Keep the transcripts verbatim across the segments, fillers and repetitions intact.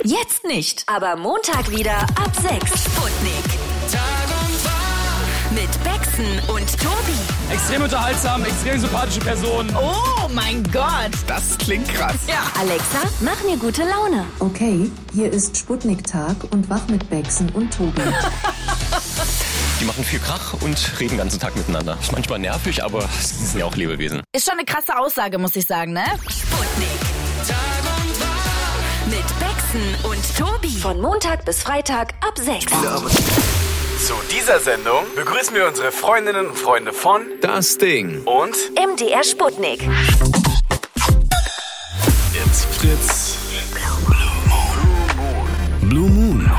Jetzt nicht, aber Montag wieder ab sechs. Sputnik. Tag und Wach mit Bexen und Tobi. Extrem unterhaltsam, extrem sympathische Person. Oh mein Gott. Das klingt krass. Ja. Alexa, mach mir gute Laune. Okay, hier ist Sputnik-Tag und Wach mit Bexen und Tobi. Die machen viel Krach und reden den ganzen Tag miteinander. Ist manchmal nervig, aber sie sind ja auch Lebewesen. Ist schon eine krasse Aussage, muss ich sagen, ne? Sputnik. Tag und Wach mit Bexen und Tobi. Von Montag bis Freitag ab sechs. Zu dieser Sendung begrüßen wir unsere Freundinnen und Freunde von Das Ding und M D R Sputnik. It's Fritz. Blue Moon.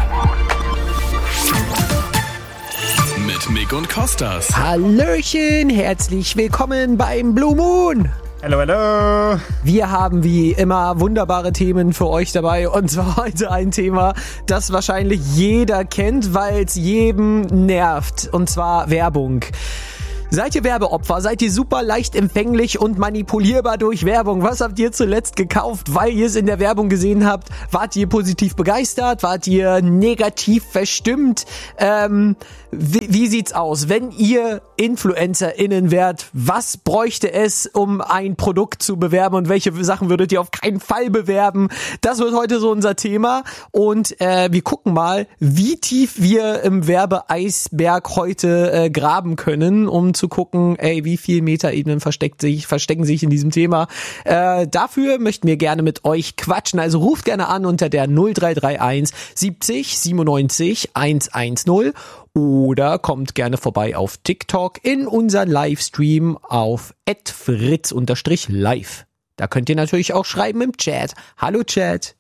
Mit Mick und Kostas. Hallöchen, herzlich willkommen beim Blue Moon. Hallo, hallo. Wir haben wie immer wunderbare Themen für euch dabei und zwar heute ein Thema, das wahrscheinlich jeder kennt, weil es jedem nervt, und zwar Werbung. Seid ihr Werbeopfer? Seid ihr super leicht empfänglich und manipulierbar durch Werbung? Was habt ihr zuletzt gekauft, weil ihr es in der Werbung gesehen habt? Wart ihr positiv begeistert? Wart ihr negativ verstimmt? Ähm, wie, wie sieht's aus? Wenn ihr InfluencerInnen wärt, was bräuchte es, um ein Produkt zu bewerben und welche Sachen würdet ihr auf keinen Fall bewerben? Das wird heute so unser Thema und äh, wir gucken mal, wie tief wir im Werbeeisberg heute äh, graben können, um zu gucken, ey, wie viel Metaebenen versteckt sich, verstecken sich in diesem Thema. Äh, dafür möchten wir gerne mit euch quatschen. Also ruft gerne an unter der null drei drei eins siebzig siebenundneunzig hundertzehn oder kommt gerne vorbei auf TikTok in unseren Livestream auf at fritz live. Da könnt ihr natürlich auch schreiben im Chat. Hallo Chat.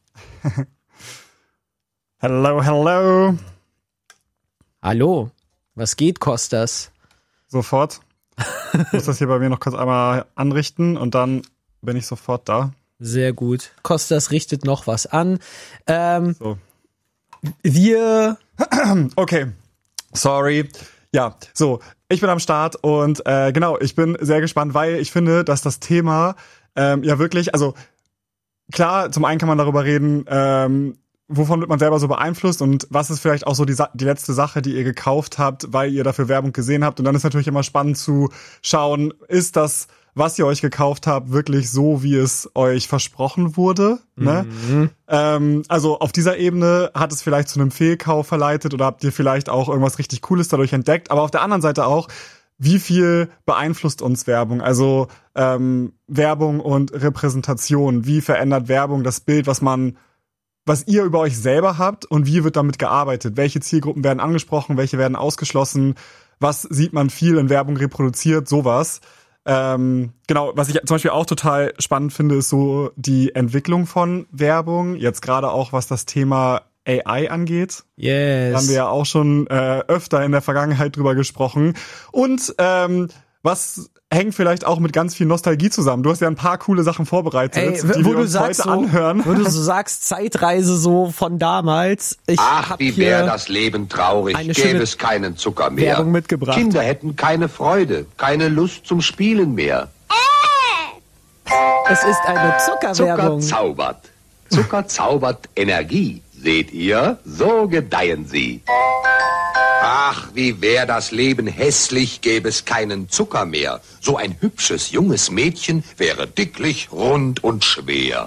Hello, hello. Hallo. Was geht, Kostas? Sofort. Ich muss das hier bei mir noch kurz einmal anrichten und dann bin ich sofort da. Sehr gut. Kostas richtet noch was an. Ähm, so. Wir... Okay, sorry. Ja, so, ich bin am Start und äh, genau, ich bin sehr gespannt, weil ich finde, dass das Thema ähm, ja wirklich, also klar, zum einen kann man darüber reden, ähm, wovon wird man selber so beeinflusst und was ist vielleicht auch so die, die letzte Sache, die ihr gekauft habt, weil ihr dafür Werbung gesehen habt. Und dann ist natürlich immer spannend zu schauen, ist das, was ihr euch gekauft habt, wirklich so, wie es euch versprochen wurde? Mhm. Ne? Ähm, also auf dieser Ebene hat es vielleicht zu einem Fehlkauf verleitet oder habt ihr vielleicht auch irgendwas richtig Cooles dadurch entdeckt. Aber auf der anderen Seite auch, wie viel beeinflusst uns Werbung? Also ähm, Werbung und Repräsentation. Wie verändert Werbung das Bild, was man was ihr über euch selber habt und wie wird damit gearbeitet? Welche Zielgruppen werden angesprochen, welche werden ausgeschlossen? Was sieht man viel in Werbung reproduziert? Sowas. Ähm, genau, was ich zum Beispiel auch total spannend finde, ist so die Entwicklung von Werbung. Jetzt gerade auch, was das Thema A I angeht. Yes. Da haben wir ja auch schon äh, öfter in der Vergangenheit drüber gesprochen. Und ähm, was hängt vielleicht auch mit ganz viel Nostalgie zusammen. Du hast ja ein paar coole Sachen vorbereitet, Ey, die wo wir du uns sagst, heute so, anhören. Wo du so sagst, Zeitreise so von damals. Ich Ach, hab wie hier wäre das Leben traurig, eine gäbe schöne es keinen Zucker mehr. Werbung mitgebracht. Kinder hätten keine Freude, keine Lust zum Spielen mehr. Es ist eine Zuckerwerbung. Zucker zaubert. Zucker zaubert Energie. Seht ihr? So gedeihen sie. Ach, wie wär das Leben hässlich, gäbe es keinen Zucker mehr. So ein hübsches, junges Mädchen wäre dicklich, rund und schwer.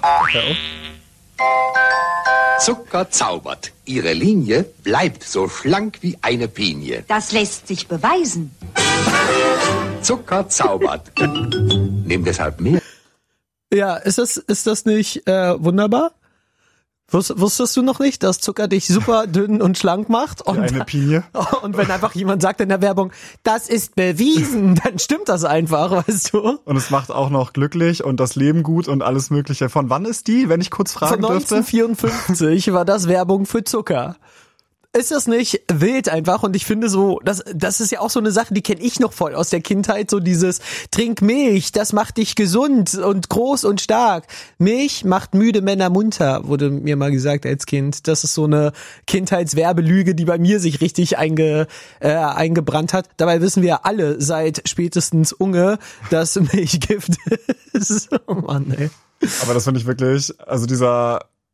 Zucker zaubert. Ihre Linie bleibt so schlank wie eine Pinie. Das lässt sich beweisen. Zucker zaubert. Nimm deshalb mehr. Ja, ist das, ist das nicht äh, wunderbar? Wus- Wusstest du noch nicht, dass Zucker dich super dünn und schlank macht? Und, Wie eine Pinie. Und wenn einfach jemand sagt in der Werbung, das ist bewiesen, dann stimmt das einfach, weißt du? Und es macht auch noch glücklich und das Leben gut und alles Mögliche. Von wann ist die, wenn ich kurz fragen Von dürfte? neunzehnhundertvierundfünfzig war das Werbung für Zucker. Ist das nicht wild einfach? Und ich finde so, das, das ist ja auch so eine Sache, die kenne ich noch voll aus der Kindheit, so dieses Trink Milch, das macht dich gesund und groß und stark. Milch macht müde Männer munter, wurde mir mal gesagt als Kind. Das ist so eine Kindheitswerbelüge, die bei mir sich richtig einge, äh, eingebrannt hat. Dabei wissen wir alle seit spätestens Unge, dass Milch Gift ist. Oh Mann, ey. Aber das finde ich wirklich, also dieser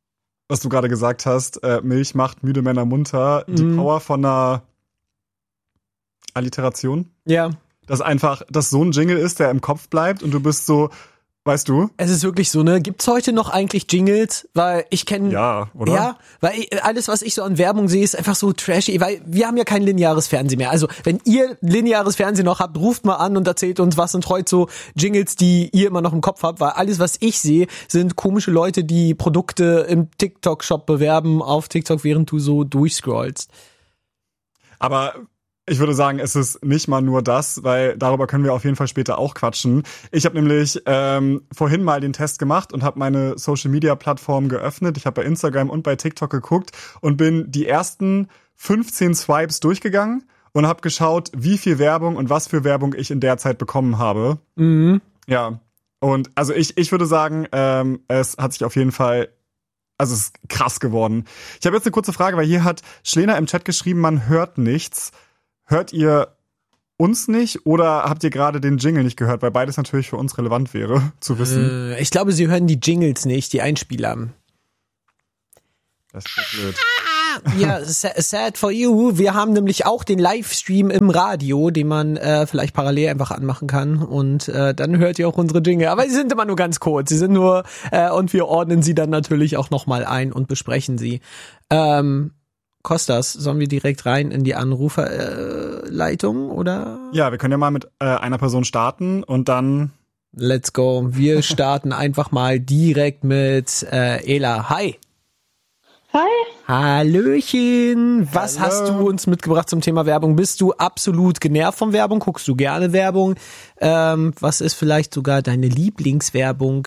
was du gerade gesagt hast, äh, Milch macht müde Männer munter, die Mhm. Power von einer Alliteration. Ja. Dass einfach, dass so ein Jingle ist, der im Kopf bleibt und du bist so, weißt du? Es ist wirklich so, ne? Gibt's heute noch eigentlich Jingles? Weil ich kenne... Ja, oder? Ja, weil ich, alles, was ich so an Werbung sehe, ist einfach so trashy, weil wir haben ja kein lineares Fernsehen mehr. Also, wenn ihr lineares Fernsehen noch habt, ruft mal an und erzählt uns, was sind heute so Jingles, die ihr immer noch im Kopf habt, weil alles, was ich sehe, sind komische Leute, die Produkte im TikTok-Shop bewerben auf TikTok, während du so durchscrollst. Aber ich würde sagen, es ist nicht mal nur das, weil darüber können wir auf jeden Fall später auch quatschen. Ich habe nämlich ähm, vorhin mal den Test gemacht und habe meine Social-Media-Plattform geöffnet. Ich habe bei Instagram und bei TikTok geguckt und bin die ersten fünfzehn Swipes durchgegangen und habe geschaut, wie viel Werbung und was für Werbung ich in der Zeit bekommen habe. Mhm. Ja, und also ich ich würde sagen, ähm, es hat sich auf jeden Fall, also es ist krass geworden. Ich habe jetzt eine kurze Frage, weil hier hat Schlena im Chat geschrieben, man hört nichts. Hört ihr uns nicht oder habt ihr gerade den Jingle nicht gehört? Weil beides natürlich für uns relevant wäre, zu wissen. Äh, ich glaube, sie hören die Jingles nicht, die Einspieler. Das ist ja blöd. Ja, sad for you. Wir haben nämlich auch den Livestream im Radio, den man äh, vielleicht parallel einfach anmachen kann und äh, dann hört ihr auch unsere Jingle. Aber sie sind immer nur ganz kurz. Sie sind nur äh, und wir ordnen sie dann natürlich auch nochmal ein und besprechen sie. Ähm, Kostas, sollen wir direkt rein in die Anruferleitung äh, oder? Ja, wir können ja mal mit äh, einer Person starten und dann... Let's go. Wir starten einfach mal direkt mit äh, Ela. Hi. Hi. Hallöchen. Was Hallo. hast du uns mitgebracht zum Thema Werbung? Bist du absolut genervt von Werbung? Guckst du gerne Werbung? Ähm, was ist vielleicht sogar deine Lieblingswerbung?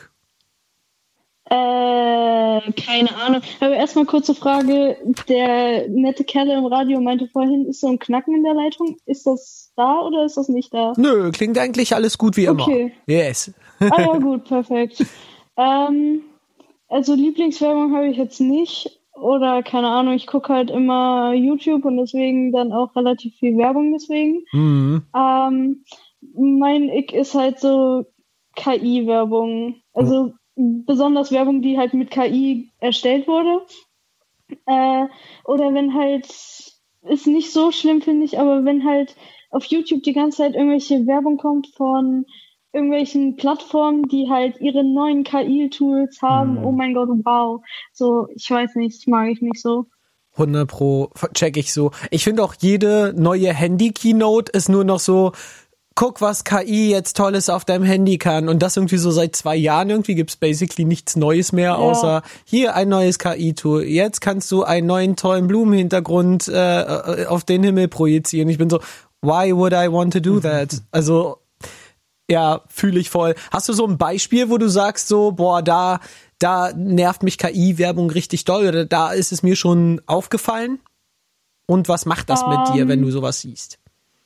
Äh, keine Ahnung. Aber erstmal kurze Frage. Der nette Kerl im Radio meinte vorhin, ist so ein Knacken in der Leitung. Ist das da oder ist das nicht da? Nö, klingt eigentlich alles gut wie immer. Okay. Yes. Ah ja, gut, perfekt. ähm, also Lieblingswerbung habe ich jetzt nicht. Oder keine Ahnung, ich gucke halt immer YouTube und deswegen dann auch relativ viel Werbung deswegen. Mhm. Ähm, mein Ick ist halt so K I-Werbung. Also besonders Werbung, die halt mit K I erstellt wurde. Äh, oder wenn halt, ist nicht so schlimm, finde ich, aber wenn halt auf YouTube die ganze Zeit irgendwelche Werbung kommt von irgendwelchen Plattformen, die halt ihre neuen K I-Tools haben, Mhm. oh mein Gott, wow. So, ich weiß nicht, mag ich nicht so. hundert Pro check ich so. Ich finde auch jede neue Handy-Keynote ist nur noch so, guck, was K I jetzt Tolles auf deinem Handy kann. Und das irgendwie so seit zwei Jahren. Irgendwie gibt's basically nichts Neues mehr, außer hier ein neues K I-Tool. Jetzt kannst du einen neuen tollen Blumenhintergrund äh, auf den Himmel projizieren. Ich bin so, why would I want to do that? Also, ja, fühle ich voll. Hast du so ein Beispiel, wo du sagst so, boah, da, da nervt mich K I-Werbung richtig doll oder da ist es mir schon aufgefallen? Und was macht das mit Um, dir, wenn du sowas siehst?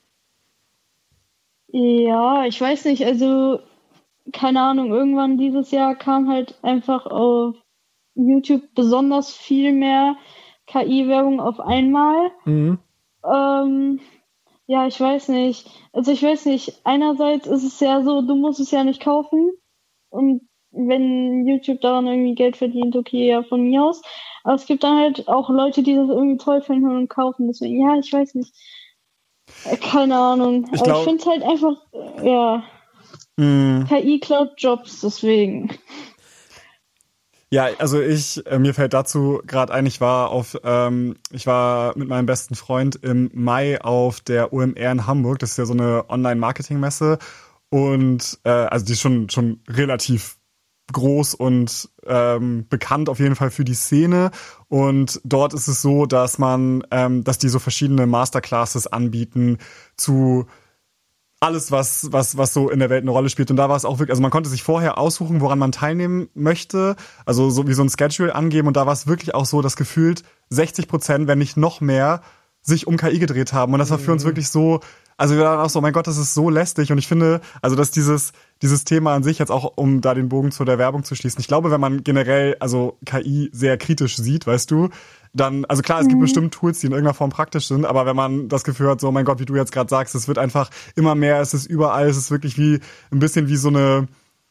Ja, ich weiß nicht, also keine Ahnung, irgendwann dieses Jahr kam halt einfach auf YouTube besonders viel mehr K I-Werbung auf einmal. Mhm. Ähm, ja, ich weiß nicht. Also ich weiß nicht, einerseits ist es ja so, du musst es ja nicht kaufen und wenn YouTube daran irgendwie Geld verdient, okay, ja, von mir aus. Aber es gibt dann halt auch Leute, die das irgendwie toll finden und kaufen. Deswegen, ja, ich weiß nicht. Keine Ahnung. Ich Aber glaub- ich finde es halt einfach, ja, Mm. K I klaut Jobs, deswegen. Ja, also ich, äh, mir fällt dazu gerade ein, ich war auf, ähm, ich war mit meinem besten Freund im Mai auf der O M R in Hamburg. Das ist ja so eine Online-Marketing-Messe und äh, also die ist schon schon relativ groß und ähm, bekannt auf jeden Fall für die Szene. Und dort ist es so, dass man, ähm, dass die so verschiedene Masterclasses anbieten zu alles, was, was, was so in der Welt eine Rolle spielt. Und da war es auch wirklich, also man konnte sich vorher aussuchen, woran man teilnehmen möchte. Also so wie so ein Schedule angeben. Und da war es wirklich auch so, dass gefühlt sechzig Prozent, wenn nicht noch mehr, sich um K I gedreht haben. Und das war für uns wirklich so, also wir waren auch so, oh mein Gott, das ist so lästig. Und ich finde, also dass dieses, dieses Thema an sich jetzt auch, um da den Bogen zu der Werbung zu schließen. Ich glaube, wenn man generell, also K I sehr kritisch sieht, weißt du, dann, also klar, es gibt bestimmt Tools, die in irgendeiner Form praktisch sind, aber wenn man das Gefühl hat, so, oh mein Gott, wie du jetzt gerade sagst, es wird einfach immer mehr, es ist überall, es ist wirklich wie, ein bisschen wie so eine,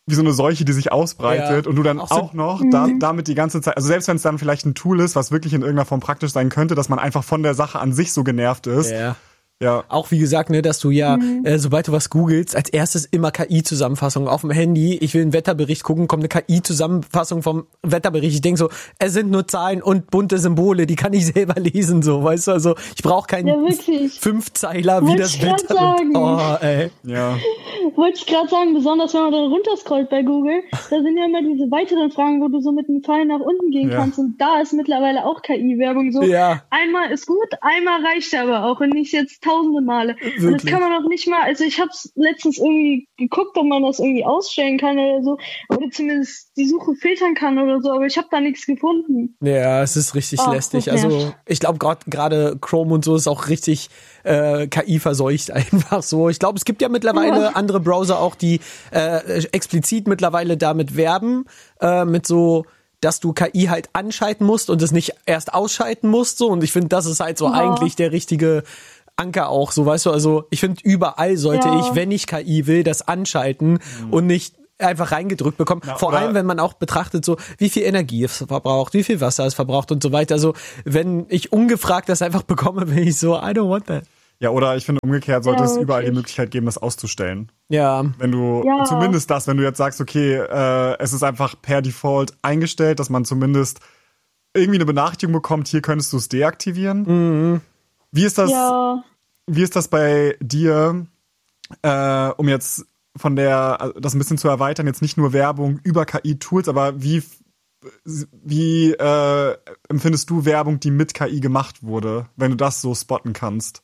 wie so eine Seuche, die sich ausbreitet Ja. und du dann Auch auch, so- noch da, damit die ganze Zeit, also selbst wenn es dann vielleicht ein Tool ist, was wirklich in irgendeiner Form praktisch sein könnte, dass man einfach von der Sache an sich so genervt ist. Ja. Ja. Auch wie gesagt, ne, dass du ja, Mhm. äh, sobald du was googelst, als erstes immer K I-Zusammenfassung auf dem Handy. Ich will einen Wetterbericht gucken, kommt eine K I-Zusammenfassung vom Wetterbericht. Ich denk so, es sind nur Zahlen und bunte Symbole, die kann ich selber lesen, so, weißt du, also ich brauche keinen Ja, wirklich. Fünfzeiler, wie Wollte das ich grad Wetter. sagen. Oh, ey. Ja. Wollte ich gerade sagen, besonders wenn man dann runterscrollt bei Google, da sind ja immer diese weiteren Fragen, wo du so mit dem Pfeil nach unten gehen Ja. kannst. Und da ist mittlerweile auch K I-Werbung so. Ja. Einmal ist gut, einmal reicht aber auch und nicht jetzt tausende Male. Und das Wirklich. kann man auch nicht mal, also ich habe es letztens irgendwie geguckt, ob man das irgendwie ausstellen kann oder so. Oder zumindest die Suche filtern kann oder so, aber ich habe da nichts gefunden. Ja, es ist richtig Oh, lästig. das nervt. Also ich glaube gerade Chrome und so ist auch richtig äh, K I verseucht einfach so. Ich glaube, es gibt ja mittlerweile Ja. andere Browser auch, die äh, explizit mittlerweile damit werben, äh, mit so, dass du K I halt anschalten musst und es nicht erst ausschalten musst. So. Und ich finde, das ist halt so Ja. eigentlich der richtige Anker auch, so, weißt du, also ich finde, überall sollte Ja. ich, wenn ich K I will, das anschalten und nicht einfach reingedrückt bekommen. Ja, Vor oder- allem, wenn man auch betrachtet, so wie viel Energie es verbraucht, wie viel Wasser es verbraucht und so weiter. Also wenn ich ungefragt das einfach bekomme, bin ich so, I don't want that. Ja, oder ich finde umgekehrt sollte Ja, es überall die wirklich. Möglichkeit geben, das auszustellen. Ja, Wenn du, Ja. zumindest das, wenn du jetzt sagst, okay, äh, es ist einfach per Default eingestellt, dass man zumindest irgendwie eine Benachrichtigung bekommt, hier könntest du es deaktivieren. Mhm. Wie ist das, Ja, wie ist das bei dir, äh, um jetzt von der, also das ein bisschen zu erweitern, jetzt nicht nur Werbung über K I-Tools, aber wie, wie äh, empfindest du Werbung, die mit K I gemacht wurde, wenn du das so spotten kannst?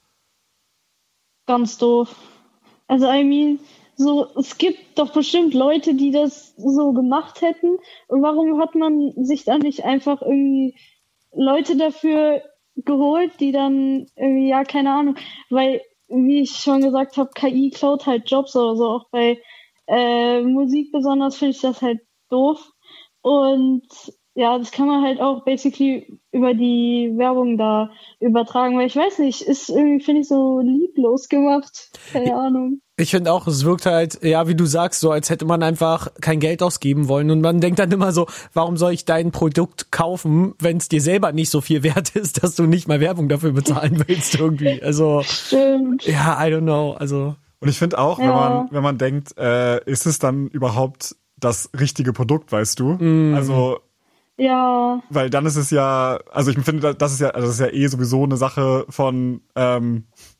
ganz doof. Also, I mean, so, es gibt doch bestimmt Leute, die das so gemacht hätten. Und warum hat man sich da nicht einfach irgendwie Leute dafür geholt, die dann irgendwie, ja, keine Ahnung, weil, wie ich schon gesagt habe, K I klaut halt Jobs oder so. Auch bei äh, Musik besonders finde ich das halt doof. Und ja, das kann man halt auch basically über die Werbung da übertragen, weil ich weiß nicht, ist irgendwie, finde ich, so lieblos gemacht. Keine Ahnung. ich finde auch, es wirkt halt, ja, wie du sagst, so als hätte man einfach kein Geld ausgeben wollen und man denkt dann immer so, warum soll ich dein Produkt kaufen, wenn es dir selber nicht so viel wert ist, dass du nicht mal Werbung dafür bezahlen willst irgendwie. Also, Stimmt. ja, I don't know, also. Und ich finde auch, wenn Ja. man, wenn man denkt, äh, ist es dann überhaupt das richtige Produkt, weißt du? Also, Ja, weil dann ist es ja, also ich finde, das ist ja, also das ist ja eh sowieso eine Sache von, ähm,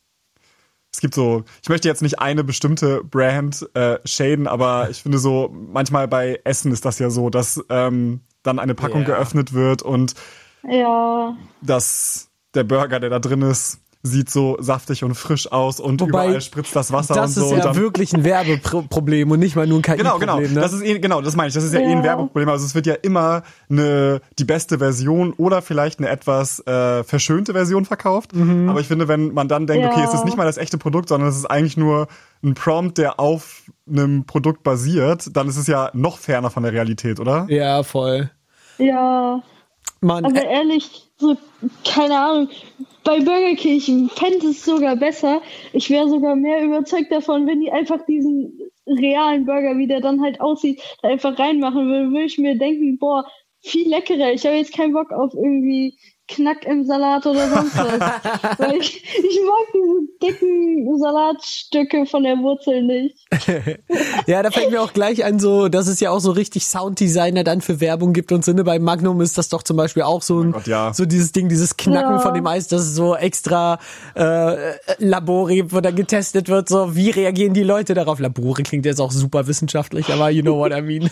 es gibt so, ich möchte jetzt nicht eine bestimmte Brand äh, shaden, aber ich finde so, manchmal bei Essen ist das ja so, dass ähm, dann eine Packung Ja. geöffnet wird und ja. dass der Burger, der da drin ist, sieht so saftig und frisch aus und Wobei, überall spritzt das Wasser das und so. ist und ja dann, wirklich ein Werbeproblem und nicht mal nur ein K I-Problem. Genau, genau. Ne? Das ist eh, genau, das meine ich. Das ist ja, eh ein Ja. Werbeproblem. Also es wird ja immer eine die beste Version oder vielleicht eine etwas äh, verschönte Version verkauft. Aber ich finde, wenn man dann denkt, Ja. okay, es ist nicht mal das echte Produkt, sondern es ist eigentlich nur ein Prompt, der auf einem Produkt basiert, dann ist es ja noch ferner von der Realität, oder? Ja, voll. Ja. Man, Aber äh, ehrlich, so, keine Ahnung, bei Burger King, ich fände es sogar besser. Ich wäre sogar mehr überzeugt davon, wenn die einfach diesen realen Burger, wie der dann halt aussieht, da einfach reinmachen würden, würde ich mir denken, boah, viel leckerer. Ich habe jetzt keinen Bock auf irgendwie Knack im Salat oder sonst was. Weil ich, ich mag diese dicken Salatstücke von der Wurzel nicht. ja, da fällt mir auch gleich an, so, dass es ja auch so richtig Sounddesigner dann für Werbung gibt und Sinne. Bei Magnum ist das doch zum Beispiel auch so ein, Gott, ja. so dieses Ding, dieses Knacken Ja. von dem Eis, das ist so extra äh, Labore, wo dann getestet wird, so, wie reagieren die Leute darauf? Labore klingt jetzt auch super wissenschaftlich, aber you know what I mean.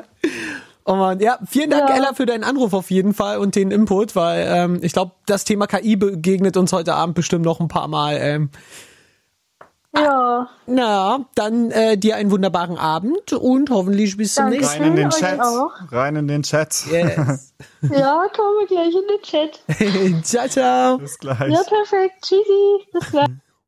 Oh man, ja, vielen Dank, Ja. Ella, für deinen Anruf auf jeden Fall und den Input, weil ähm, ich glaube, das Thema K I begegnet uns heute Abend bestimmt noch ein paar Mal. Ähm. Ja. Na, dann äh, dir einen wunderbaren Abend und hoffentlich bis zum Danke. nächsten Rein in den Euch Chat. auch. Rein in den Chat. Yes. Ja, kommen wir gleich in den Chat. ciao, ciao. Bis gleich. Ja, perfekt. Tschüssi. Bis gleich.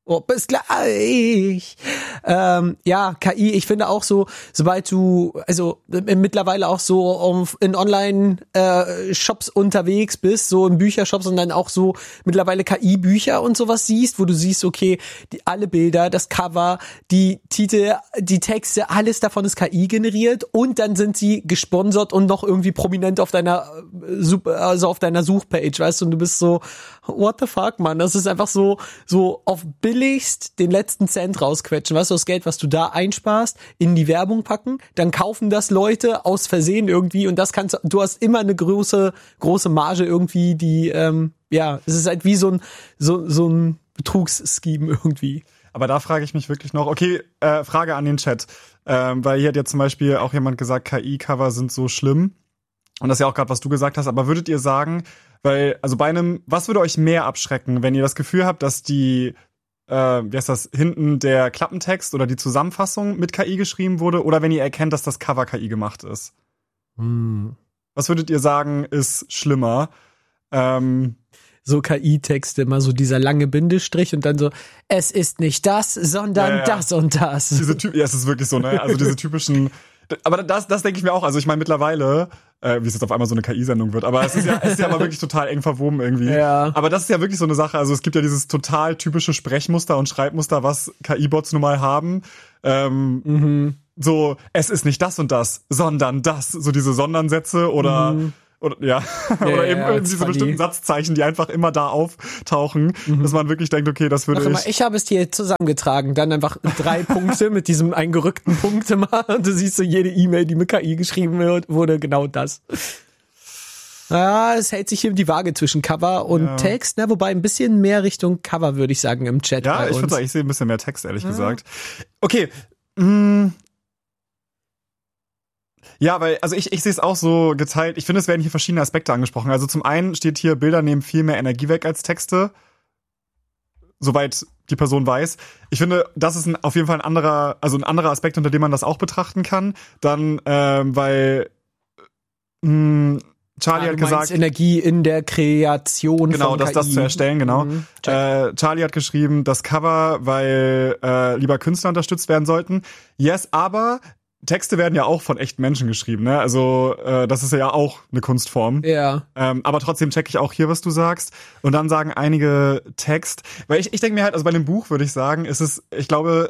Oh, bis gleich. Ähm, ja, K I, ich finde auch so, sobald du, also äh, mittlerweile auch so auf, in Online-Shops äh, unterwegs bist, so in Büchershops und dann auch so mittlerweile K I-Bücher und sowas siehst, wo du siehst, okay, die, alle Bilder, das Cover, die Titel, die Texte, alles davon ist K I generiert und dann sind sie gesponsert und noch irgendwie prominent auf deiner, also auf deiner Suchpage, weißt du, und du bist so, what the fuck, Mann, das ist einfach so, so auf Bild den letzten Cent rausquetschen, weißt du, das Geld, was du da einsparst, in die Werbung packen, dann kaufen das Leute aus Versehen irgendwie und das kannst du, du hast immer eine große, große Marge irgendwie, die, ähm, ja, es ist halt wie so ein, so, so ein Betrugsscheme irgendwie. Aber da frage ich mich wirklich noch, okay, äh, Frage an den Chat, ähm, weil hier hat ja zum Beispiel auch jemand gesagt, K I-Cover sind so schlimm und das ist ja auch gerade, was du gesagt hast, aber würdet ihr sagen, weil, also bei einem, was würde euch mehr abschrecken, wenn ihr das Gefühl habt, dass die Äh, wie heißt das, hinten der Klappentext oder die Zusammenfassung mit K I geschrieben wurde oder wenn ihr erkennt, dass das Cover K I gemacht ist? Hm. Was würdet ihr sagen, ist schlimmer? Ähm, so K I-Texte, immer so dieser lange Bindestrich und dann so, es ist nicht das, sondern ja, ja. das und das. Diese Typ, ja, es ist wirklich so, ne? Also diese typischen, aber das, das denke ich mir auch, also ich meine mittlerweile, äh, wie es jetzt auf einmal so eine K I-Sendung wird, aber es ist ja, es ist ja aber wirklich total eng verwoben irgendwie. Ja. Aber das ist ja wirklich so eine Sache, also es gibt ja dieses total typische Sprechmuster und Schreibmuster, was K I-Bots nun mal haben. Ähm, mhm. So, es ist nicht das und das, sondern das, so diese Sondernsätze oder mhm. Oder, ja, ja, oder eben ja, ja, diese funny. bestimmten Satzzeichen, die einfach immer da auftauchen, mhm. dass man wirklich denkt, okay, das würde Mach ich... Immer, ich habe es hier zusammengetragen, dann einfach drei Punkte mit diesem eingerückten Punkt immer und du siehst so jede E-Mail, die mit K I geschrieben wird, wurde genau das. Ja, es hält sich hier die Waage zwischen Cover und ja. Text, ne? Wobei ein bisschen mehr Richtung Cover, würde ich sagen, im Chat Ja, bei ich uns. würde sagen, ich sehe ein bisschen mehr Text, ehrlich ja. gesagt. Okay, mh, ja, weil, also ich, ich sehe es auch so geteilt. Ich finde, es werden hier verschiedene Aspekte angesprochen. Also zum einen steht hier, Bilder nehmen viel mehr Energie weg als Texte. Soweit die Person weiß. Ich finde, das ist ein, auf jeden Fall ein anderer, also ein anderer Aspekt, unter dem man das auch betrachten kann. Dann, ähm, weil mh, Charlie ja, hat du gesagt, meinst Energie in der Kreation genau, von das, K I. das zu erstellen, genau. Mhm, äh, Charlie hat geschrieben, das Cover, weil äh, lieber Künstler unterstützt werden sollten. Yes, aber Texte werden ja auch von echten Menschen geschrieben, ne? Also äh, das ist ja auch eine Kunstform. Ja. Ähm, aber trotzdem checke ich auch hier, was du sagst. Und dann sagen einige Text, weil ich, ich denke mir halt, also bei dem Buch würde ich sagen, ist es, ich glaube,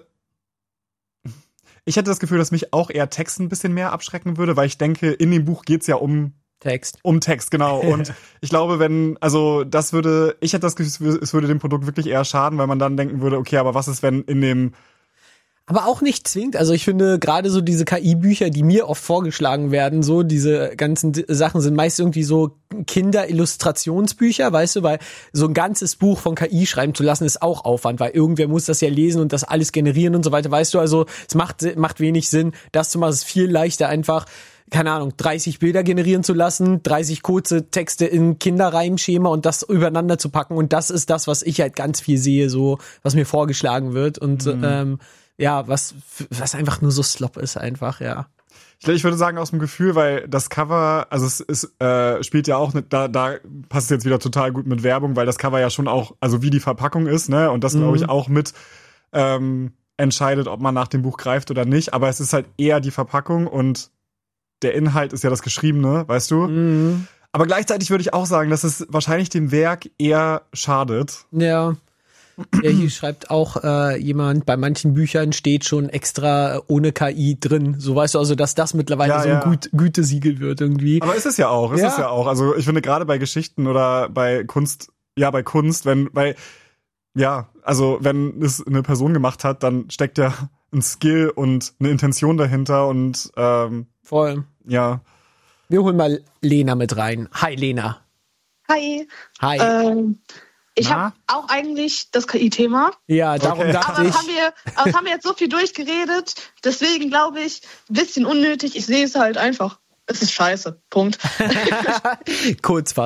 ich hätte das Gefühl, dass mich auch eher Text ein bisschen mehr abschrecken würde, weil ich denke, in dem Buch geht's ja um Text. Um Text, genau. Und ich glaube, wenn, also das würde, ich hätte das Gefühl, es würde dem Produkt wirklich eher schaden, weil man dann denken würde, okay, aber was ist, wenn in dem Aber auch nicht zwingend. Also ich finde gerade so diese K I-Bücher, die mir oft vorgeschlagen werden, so diese ganzen Sachen sind meist irgendwie so Kinder-Illustrationsbücher, weißt du, weil so ein ganzes Buch von K I schreiben zu lassen ist auch Aufwand, weil irgendwer muss das ja lesen und das alles generieren und so weiter, weißt du, also es macht macht wenig Sinn, das zu machen, es ist viel leichter einfach, keine Ahnung, dreißig Bilder generieren zu lassen, dreißig kurze Texte in Kinderreimschema und das übereinander zu packen und das ist das, was ich halt ganz viel sehe, so was mir vorgeschlagen wird und mhm. ähm, ja, was was einfach nur so Slop ist einfach, ja. Ich, ich würde sagen aus dem Gefühl, weil das Cover, also es ist, äh, spielt ja auch, ne, da, da passt es jetzt wieder total gut mit Werbung, weil das Cover ja schon auch, also wie die Verpackung ist, ne, und das Mhm. glaube ich auch mit ähm, entscheidet, ob man nach dem Buch greift oder nicht, aber es ist halt eher die Verpackung und der Inhalt ist ja das Geschriebene, weißt du? Mhm. Aber gleichzeitig würde ich auch sagen, dass es wahrscheinlich dem Werk eher schadet. Ja. Ja, hier schreibt auch äh, jemand, bei manchen Büchern steht schon extra äh, ohne K I drin. So weißt du, also dass das mittlerweile Ja, so ein ja. Gut, Gütesiegel wird irgendwie. Aber ist es ja auch, ist Ja. es ja auch. Also ich finde gerade bei Geschichten oder bei Kunst, ja bei Kunst, wenn, weil, ja, also wenn es eine Person gemacht hat, dann steckt ja ein Skill und eine Intention dahinter und ähm, Voll. ja. Wir holen mal Lena mit rein. Hi Lena. Hi. Hi. Ähm, ich Na? habe auch eigentlich das K I-Thema. Ja, darum Okay. dachte Aber ich. das haben, wir, aber das haben wir jetzt so viel durchgeredet. Deswegen glaube ich, ein bisschen unnötig. Ich sehe es halt einfach. Es ist scheiße. Punkt. Kurzfassung.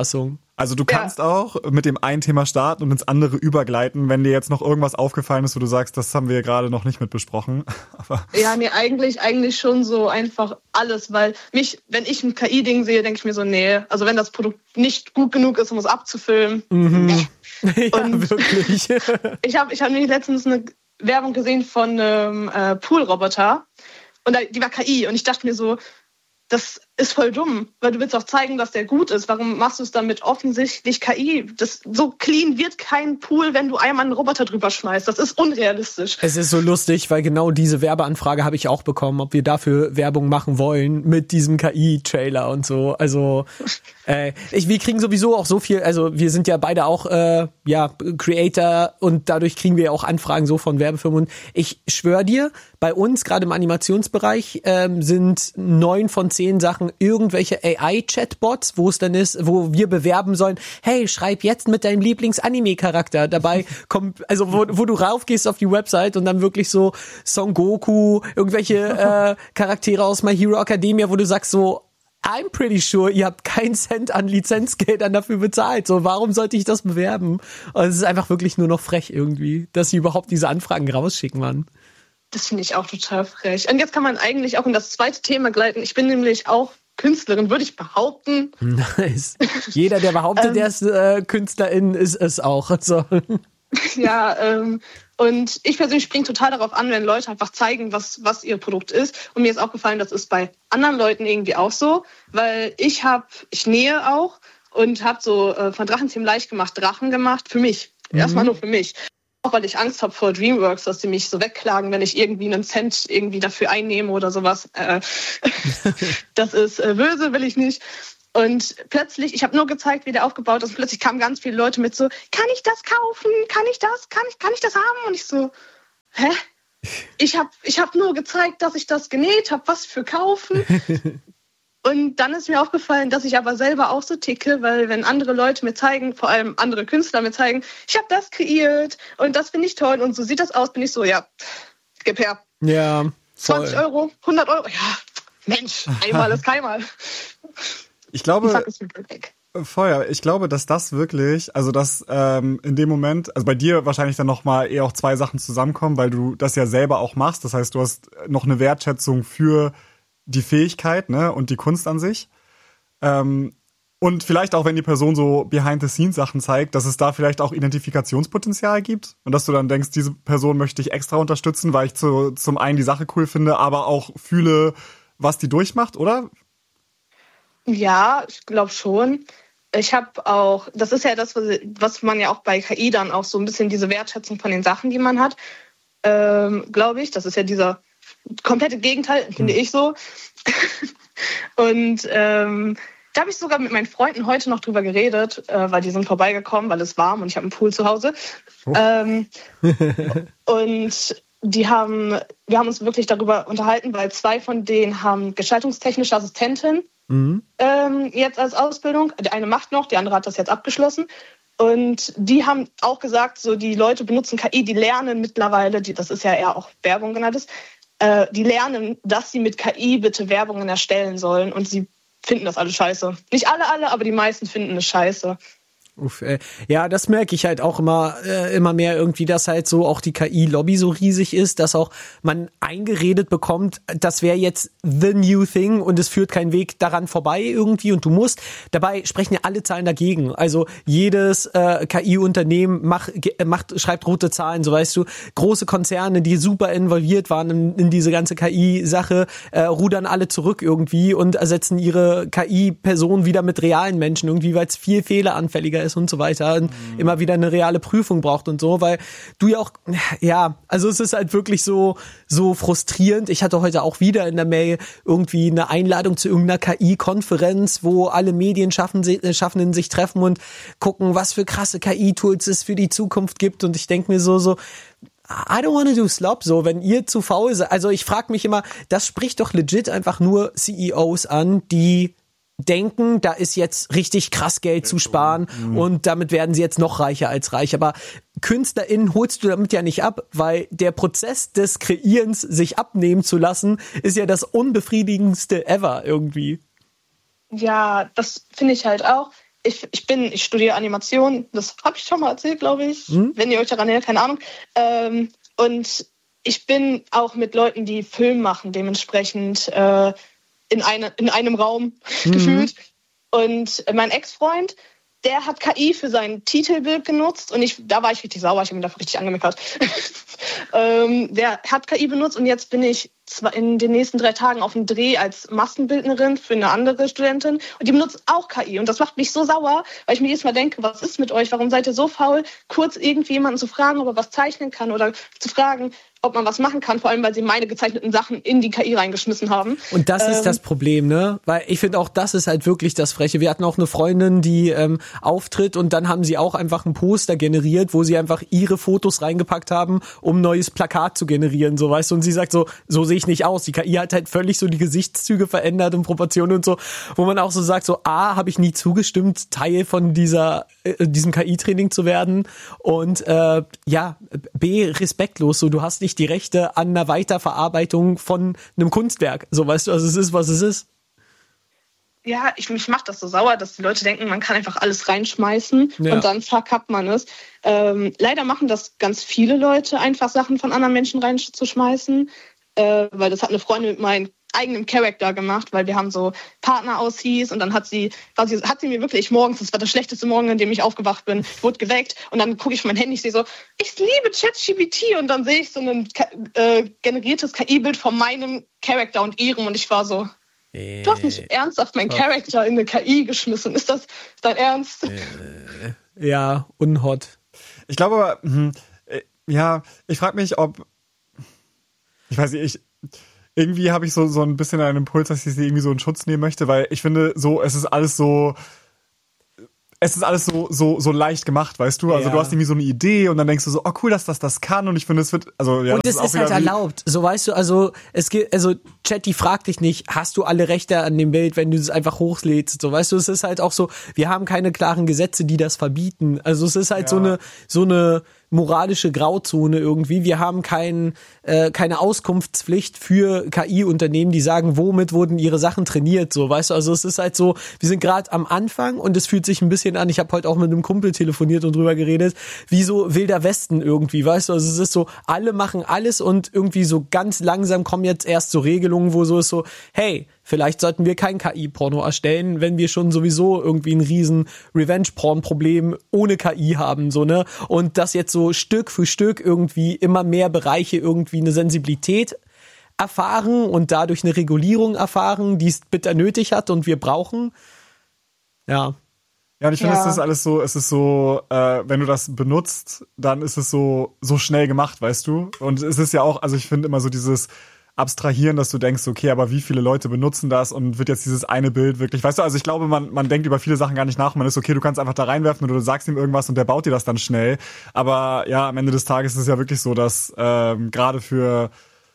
Also du kannst ja. auch mit dem einen Thema starten und ins andere übergleiten, wenn dir jetzt noch irgendwas aufgefallen ist, wo du sagst, das haben wir gerade noch nicht mit besprochen. Aber ja, nee, eigentlich, eigentlich schon so einfach alles, weil mich, wenn ich ein K I-Ding sehe, denke ich mir so, nee, also wenn das Produkt nicht gut genug ist, um es abzufilmen. Mhm. Nee. Ja, und wirklich. ich habe ich hab nämlich letztens eine Werbung gesehen von einem äh, Poolroboter und da, die war K I und ich dachte mir so, das ist voll dumm, weil du willst auch zeigen, dass der gut ist. Warum machst du es dann mit offensichtlich K I? Das, so clean wird kein Pool, wenn du einmal einen Roboter drüber schmeißt. Das ist unrealistisch. Es ist so lustig, weil genau diese Werbeanfrage habe ich auch bekommen, ob wir dafür Werbung machen wollen mit diesem K I-Trailer und so. Also äh, ich, wir kriegen sowieso auch so viel, also wir sind ja beide auch äh, ja Creator und dadurch kriegen wir ja auch Anfragen so von Werbefirmen. Und ich schwöre dir, bei uns, gerade im Animationsbereich, ähm, sind neun von zehn Sachen irgendwelche A I-Chatbots, wo es dann ist, wo wir bewerben sollen, hey, schreib jetzt mit deinem Lieblings-Anime-Charakter. Dabei kommt, also wo, wo du raufgehst auf die Website und dann wirklich so Son Goku, irgendwelche äh, Charaktere aus My Hero Academia, wo du sagst so, I'm pretty sure, ihr habt keinen Cent an Lizenzgeldern dafür bezahlt. So, warum sollte ich das bewerben? Und es ist einfach wirklich nur noch frech irgendwie, dass sie überhaupt diese Anfragen rausschicken, Mann. Das finde ich auch total frech. Und jetzt kann man eigentlich auch in das zweite Thema gleiten. Ich bin nämlich auch Künstlerin, würde ich behaupten. Nice. Jeder, der behauptet, ähm, der ist äh, Künstlerin, ist es auch. Also. Ja, ähm, und ich persönlich springe total darauf an, wenn Leute einfach zeigen, was, was ihr Produkt ist. Und mir ist aufgefallen, das ist bei anderen Leuten irgendwie auch so, weil ich habe, ich nähe auch und habe so äh, von Drachenzähmen leicht gemacht, Drachen gemacht, für mich. Mhm. Erstmal nur für mich. Auch weil ich Angst habe vor DreamWorks, dass sie mich so wegklagen, wenn ich irgendwie einen Cent irgendwie dafür einnehme oder sowas. Äh, das ist äh, böse, will ich nicht. Und plötzlich, ich habe nur gezeigt, wie der aufgebaut ist, und plötzlich kamen ganz viele Leute mit so, kann ich das kaufen? Kann ich das? Kann ich, kann ich das haben? Und ich so, hä? Ich habe ich hab nur gezeigt, dass ich das genäht habe, was für kaufen. Und dann ist mir aufgefallen, dass ich aber selber auch so ticke, weil wenn andere Leute mir zeigen, vor allem andere Künstler mir zeigen, ich habe das kreiert und das finde ich toll und so sieht das aus, bin ich so, ja, gib her. Ja, voll. zwanzig Euro, hundert Euro, ja, Mensch, einmal ist keinmal. Ich glaube, Feuer, ich glaube, dass das wirklich, also dass ähm, in dem Moment, also bei dir wahrscheinlich dann nochmal eher auch zwei Sachen zusammenkommen, weil du das ja selber auch machst, das heißt, du hast noch eine Wertschätzung für die Fähigkeit, ne, und die Kunst an sich. Ähm, und vielleicht auch, wenn die Person so Behind-the-Scenes-Sachen zeigt, dass es da vielleicht auch Identifikationspotenzial gibt und dass du dann denkst, diese Person möchte ich extra unterstützen, weil ich zu, zum einen die Sache cool finde, aber auch fühle, was die durchmacht, oder? Ja, ich glaube schon. Ich habe auch, das ist ja das, was, was man ja auch bei K I dann auch so ein bisschen diese Wertschätzung von den Sachen, die man hat, ähm, glaube ich. Das ist ja dieser komplette Gegenteil, finde ich so. Und ähm, da habe ich sogar mit meinen Freunden heute noch drüber geredet, äh, weil die sind vorbeigekommen, weil es warm und ich habe einen Pool zu Hause. Oh. Ähm, und die haben, wir haben uns wirklich darüber unterhalten, weil zwei von denen haben gestaltungstechnische Assistentin mhm. ähm, jetzt als Ausbildung. Die eine macht noch, die andere hat das jetzt abgeschlossen. Und die haben auch gesagt, so die Leute benutzen K I, die lernen mittlerweile, die, das ist ja eher auch Werbung genannt ist, äh, die lernen, dass sie mit K I bitte Werbungen erstellen sollen und sie finden das alle scheiße. Nicht alle, alle, aber die meisten finden es scheiße. Uff, äh, ja, das merke ich halt auch immer äh, immer mehr irgendwie, dass halt so auch die K I-Lobby so riesig ist, dass auch man eingeredet bekommt, das wäre jetzt the new thing und es führt kein Weg daran vorbei irgendwie und du musst. Dabei sprechen ja alle Zahlen dagegen. Also jedes äh, K I-Unternehmen macht, macht, schreibt rote Zahlen, so weißt du. Große Konzerne, die super involviert waren in, in diese ganze K I-Sache, äh, rudern alle zurück irgendwie und ersetzen ihre K I-Personen wieder mit realen Menschen irgendwie, weil es viel fehleranfälliger ist und so weiter und mhm. immer wieder eine reale Prüfung braucht und so, weil du ja auch, ja, also es ist halt wirklich so so frustrierend. Ich hatte heute auch wieder in der Mail irgendwie eine Einladung zu irgendeiner K I-Konferenz, wo alle Medienschaffenden sich treffen und gucken, was für krasse K I-Tools es für die Zukunft gibt und ich denke mir so, so I don't wanna do slop, so, wenn ihr zu faul seid. Also ich frage mich immer, das spricht doch legit einfach nur C E Os an, die denken, da ist jetzt richtig krass Geld zu sparen mhm. und damit werden sie jetzt noch reicher als reich. Aber KünstlerInnen holst du damit ja nicht ab, weil der Prozess des Kreierens, sich abnehmen zu lassen, ist ja das unbefriedigendste ever irgendwie. Ja, das finde ich halt auch. ich, ich bin, ich studiere Animation, das habe ich schon mal erzählt, glaube ich, mhm. wenn ihr euch daran erinnert, keine Ahnung. Ähm, und ich bin auch mit Leuten, die Film machen, dementsprechend äh, in, eine, in einem Raum mhm. gefühlt. Und mein Ex-Freund, der hat K I für sein Titelbild genutzt und ich, da war ich richtig sauer, ich habe ihn dafür richtig angemeckert. ähm, der hat K I benutzt und jetzt bin ich zwar in den nächsten drei Tagen auf dem Dreh als Maskenbildnerin für eine andere Studentin und die benutzt auch K I und das macht mich so sauer, weil ich mir jedes Mal denke, was ist mit euch, warum seid ihr so faul, kurz irgendwie jemanden zu fragen, ob er was zeichnen kann oder zu fragen, ob man was machen kann, vor allem, weil sie meine gezeichneten Sachen in die K I reingeschmissen haben. Und das ähm, ist das Problem, ne? Weil ich finde auch, das ist halt wirklich das Freche. Wir hatten auch eine Freundin, die ähm, auftritt und dann haben sie auch einfach ein Poster generiert, wo sie einfach ihre Fotos reingepackt haben, um ein neues Plakat zu generieren, so, weißt du? Und sie sagt so, so sehe ich nicht aus. Die K I hat halt völlig so die Gesichtszüge verändert und Proportionen und so, wo man auch so sagt, so, A, habe ich nie zugestimmt, Teil von dieser äh, diesem K I-Training zu werden und äh, ja, B, respektlos, so, du hast nicht die Rechte an einer Weiterverarbeitung von einem Kunstwerk. So, weißt du, also es ist, was es ist. Ja, ich, mich macht das so sauer, dass die Leute denken, man kann einfach alles reinschmeißen ja. und dann verkappt man es. Ähm, leider machen das ganz viele Leute, einfach Sachen von anderen Menschen reinzuschmeißen, äh, weil das hat eine Freundin mit meinem eigenen Charakter gemacht, weil wir haben so Partner aushieß und dann hat sie, quasi, hat sie mir wirklich morgens, das war der schlechteste Morgen, an dem ich aufgewacht bin, wurde geweckt und dann gucke ich auf mein Handy, ich sehe so, ich liebe ChatGPT und dann sehe ich so ein äh, generiertes K I-Bild von meinem Charakter und ihrem und ich war so, äh, du hast nicht ernsthaft meinen Charakter in eine K I geschmissen, ist das ist dein Ernst? Äh, ja, unhot. Ich glaube, hm, ja, ich frage mich, ob, ich weiß nicht, ich irgendwie habe ich so, so ein bisschen einen Impuls, dass ich sie irgendwie so in Schutz nehmen möchte, weil ich finde, so, es ist alles so, es ist alles so, so, so leicht gemacht, weißt du? Also ja. Du hast irgendwie so eine Idee und dann denkst du so, oh cool, dass das das kann und ich finde, es wird, also ja. Und es ist, ist halt erlaubt, so weißt du, also es geht, also Chat, die fragt dich nicht, hast du alle Rechte an dem Bild, wenn du es einfach hochlädst, so weißt du, es ist halt auch so, wir haben keine klaren Gesetze, die das verbieten, also es ist halt ja. so eine, so eine moralische Grauzone irgendwie. Wir haben kein, äh, keine Auskunftspflicht für K I-Unternehmen, die sagen, womit wurden ihre Sachen trainiert, so, weißt du, also es ist halt so, wir sind gerade am Anfang und es fühlt sich ein bisschen an, ich habe heute auch mit einem Kumpel telefoniert und drüber geredet, wie so Wilder Westen irgendwie, weißt du, also es ist so, alle machen alles und irgendwie so ganz langsam kommen jetzt erst so Regelungen, wo so ist so, hey, vielleicht sollten wir kein K I-Porno erstellen, wenn wir schon sowieso irgendwie ein riesen Revenge-Porn-Problem ohne K I haben, so, ne? Und das jetzt so Stück für Stück irgendwie immer mehr Bereiche irgendwie eine Sensibilität erfahren und dadurch eine Regulierung erfahren, die es bitter nötig hat und wir brauchen. Ja. Ja, und ich finde, Ja. es ist alles so, es ist so, äh, wenn du das benutzt, dann ist es so, so schnell gemacht, weißt du? Und es ist ja auch, also ich finde immer so dieses Abstrahieren, dass du denkst, okay, aber wie viele Leute benutzen das und wird jetzt dieses eine Bild wirklich, weißt du, also ich glaube, man man denkt über viele Sachen gar nicht nach, man ist okay, du kannst einfach da reinwerfen oder du sagst ihm irgendwas und der baut dir das dann schnell, aber ja, am Ende des Tages ist es ja wirklich so, dass ähm, gerade für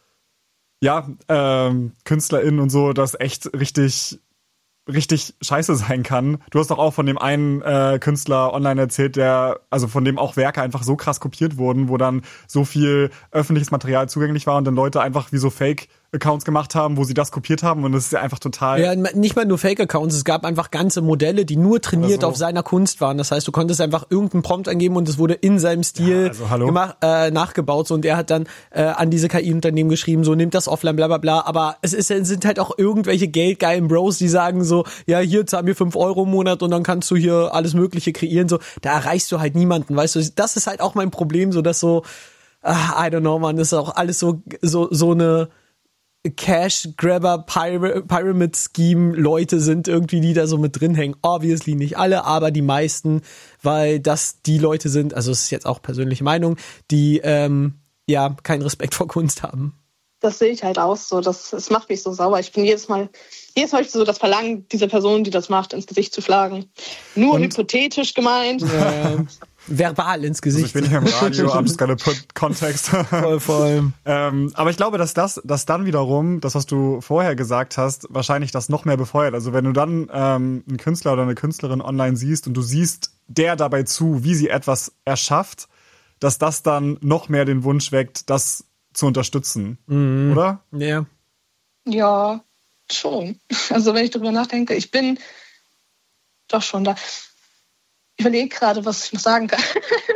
ja, ähm, KünstlerInnen und so, das echt richtig richtig scheiße sein kann. Du hast doch auch von dem einen äh, Künstler online erzählt, der, also von dem auch Werke einfach so krass kopiert wurden, wo dann so viel öffentliches Material zugänglich war und dann Leute einfach wie so Fake-Accounts gemacht haben, wo sie das kopiert haben und das ist ja einfach total... Ja, nicht mal nur Fake-Accounts, es gab einfach ganze Modelle, die nur trainiert so. auf seiner Kunst waren. Das heißt, du konntest einfach irgendeinen Prompt eingeben und es wurde in seinem Stil Ja, also, hallo? gemacht, äh, nachgebaut so, und er hat dann äh, an diese K I-Unternehmen geschrieben, so, nimmt das offline, bla bla bla, aber es ist, es sind halt auch irgendwelche geldgeilen Bros, die sagen so, ja, hier zahl mir fünf Euro im Monat und dann kannst du hier alles Mögliche kreieren, so, da erreichst du halt niemanden, weißt du, das ist halt auch mein Problem, so, dass so, ah, I don't know, man, das ist auch alles so, so, so eine Cash-Grabber-Pyramid-Scheme-Leute sind irgendwie, die da so mit drin hängen. Obviously nicht alle, aber die meisten, weil das die Leute sind, also es ist jetzt auch persönliche Meinung, die ähm, ja keinen Respekt vor Kunst haben. Das sehe ich halt auch so. Das, das macht mich so sauer. Ich bin jedes Mal, jedes Mal hab ich so das Verlangen, dieser Person, die das macht, ins Gesicht zu schlagen. Nur Und? hypothetisch gemeint. Äh, verbal ins Gesicht. Also ich bin hier im Radio, I'm just gonna put context. Voll, voll. ähm, aber ich glaube, dass das, dass dann wiederum, das, was du vorher gesagt hast, wahrscheinlich das noch mehr befeuert. Also wenn du dann ähm, einen Künstler oder eine Künstlerin online siehst und du siehst der dabei zu, wie sie etwas erschafft, dass das dann noch mehr den Wunsch weckt, das zu unterstützen, Mhm. oder? Ja. Ja, schon. Also wenn ich darüber nachdenke, ich bin doch schon da. überlege gerade, was ich noch sagen kann.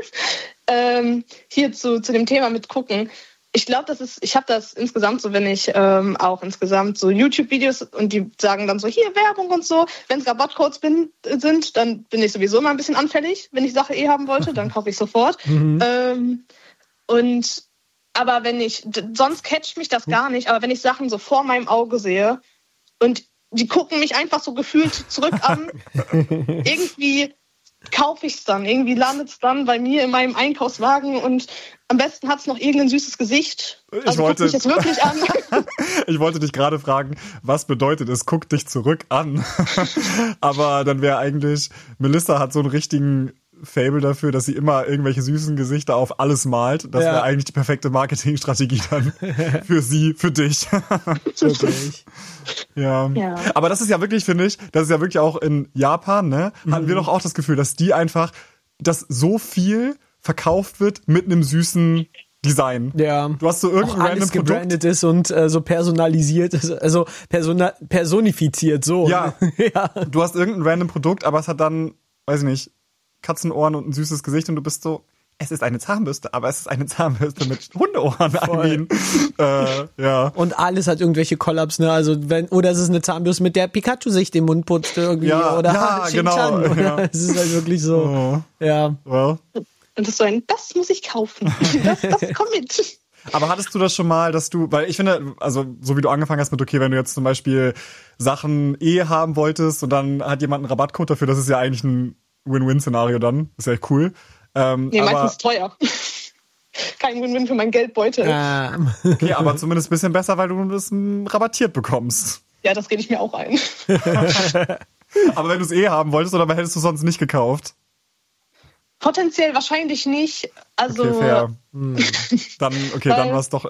ähm, hier zu, zu dem Thema mit gucken. Ich glaube, das ist, ich habe das insgesamt so, wenn ich ähm, auch insgesamt so YouTube-Videos und die sagen dann so, hier Werbung und so. Wenn es Rabattcodes bin, sind, dann bin ich sowieso immer ein bisschen anfällig. Wenn ich Sache eh haben wollte, dann kaufe ich sofort. Mhm. Ähm, und aber wenn ich, sonst catcht mich das gar nicht, aber wenn ich Sachen so vor meinem Auge sehe und die gucken mich einfach so gefühlt zurück an, irgendwie kaufe ich es dann. Irgendwie landet es dann bei mir in meinem Einkaufswagen und am besten hat es noch irgendein süßes Gesicht. Ich also wollte, guck mich jetzt wirklich an. Ich wollte dich gerade fragen, was bedeutet es, guck dich zurück an? Aber dann wäre eigentlich, Melissa hat so einen richtigen Fable dafür, dass sie immer irgendwelche süßen Gesichter auf alles malt. Das ja. wäre eigentlich die perfekte Marketingstrategie dann für sie, für dich. Wirklich. Ja. ja. Aber das ist ja wirklich, finde ich, das ist ja wirklich auch in Japan, ne? Hatten mhm. wir doch auch das Gefühl, dass die einfach, dass so viel verkauft wird mit einem süßen Design. Ja. Du hast so irgendein auch alles random gebrandet ist und äh, so personalisiert ist, also persona- personifiziert, so. Ja. ja. Du hast irgendein random Produkt, aber es hat dann, weiß ich nicht, Katzenohren und ein süßes Gesicht und du bist so, es ist eine Zahnbürste, aber es ist eine Zahnbürste mit Hundeohren an äh, ja. Und alles hat irgendwelche Kollaps, ne? Also wenn, oder es ist eine Zahnbürste, mit der Pikachu sich den Mund putzt irgendwie. Ja, oder ja, genau. Ja. Es ist halt wirklich so. Oh. Ja. Well. Und das ist so ein, das muss ich kaufen. Das, das komm mit. Aber hattest du das schon mal, dass du, weil ich finde, also so wie du angefangen hast mit, okay, wenn du jetzt zum Beispiel Sachen eh haben wolltest und dann hat jemand einen Rabattcode dafür, das ist ja eigentlich ein Win-Win-Szenario dann. Ist ja cool. Ähm, nee, aber, meistens teuer. Kein Win-Win für meinen Geldbeutel. Ähm. Okay, aber zumindest ein bisschen besser, weil du das rabattiert bekommst. Ja, das rede ich mir auch ein. Aber wenn du es eh haben wolltest, oder hättest du sonst nicht gekauft? Potenziell wahrscheinlich nicht. Also okay, fair. Hm. Dann, okay, dann war es doch